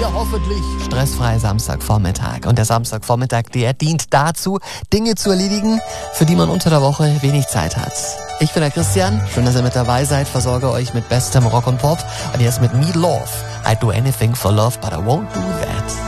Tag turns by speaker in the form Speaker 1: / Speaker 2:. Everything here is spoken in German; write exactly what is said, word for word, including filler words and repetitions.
Speaker 1: ihr hoffentlich stressfrei Samstagvormittag. Und der Samstagvormittag, der dient dazu, Dinge zu erledigen, für die man unter der Woche wenig Zeit hat. Ich bin der Christian, schön, dass ihr mit dabei seid, versorge euch mit bestem Rock und Pop. Und jetzt mit Meat Loaf. I'd do anything for love, but I won't do that.